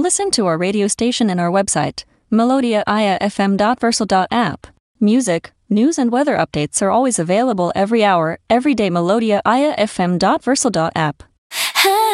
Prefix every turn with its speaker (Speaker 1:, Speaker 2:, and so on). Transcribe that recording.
Speaker 1: Listen to our radio station and our website, melodiaIAFM.versal.app. Music, news and weather updates are always available every hour, every day. melodiaIAFM.versal.app.